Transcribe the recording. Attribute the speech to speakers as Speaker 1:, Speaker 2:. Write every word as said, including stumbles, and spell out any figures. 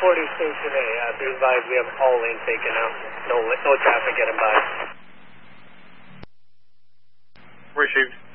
Speaker 1: forty Station A. Uh, be advised we have all lanes taken out. No, no traffic getting by.
Speaker 2: Received.